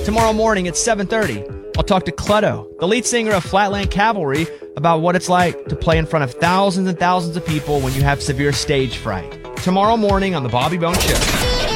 Tomorrow morning at 7:30, I'll talk to Clutto, the lead singer of Flatland Cavalry, about what it's like to play in front of thousands and thousands of people when you have severe stage fright. Tomorrow morning on The Bobby Bones Show.